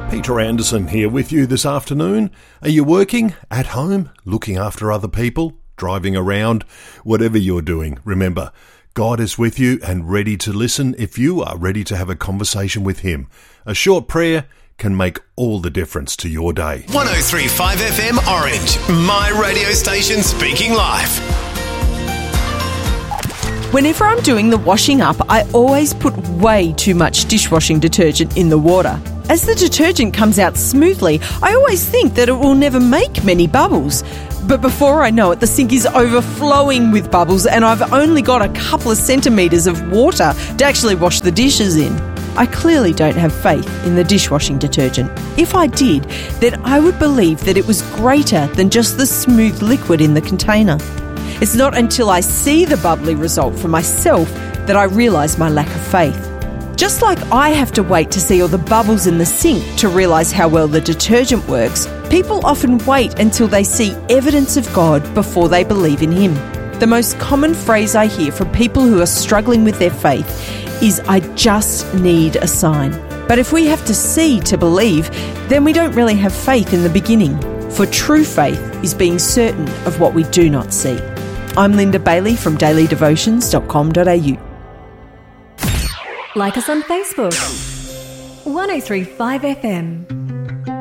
Peter Anderson here with you this afternoon. Are you working, at home, looking after other people, driving around? Whatever you're doing, remember, God is with you and ready to listen if you are ready to have a conversation with Him. A short prayer can make all the difference to your day. 103.5 FM Orange, my radio station speaking life. Whenever I'm doing the washing up, I always put way too much dishwashing detergent in the water. As the detergent comes out smoothly, I always think that it will never make many bubbles. But before I know it, the sink is overflowing with bubbles and I've only got a couple of centimetres of water to actually wash the dishes in. I clearly don't have faith in the dishwashing detergent. If I did, then I would believe that it was greater than just the smooth liquid in the container. It's not until I see the bubbly result for myself that I realise my lack of faith. Just like I have to wait to see all the bubbles in the sink to realise how well the detergent works, people often wait until they see evidence of God before they believe in Him. The most common phrase I hear from people who are struggling with their faith is, "I just need a sign." But if we have to see to believe, then we don't really have faith in the beginning. For true faith is being certain of what we do not see. I'm Linda Bailey from dailydevotions.com.au. Like us on Facebook. 103.5 FM.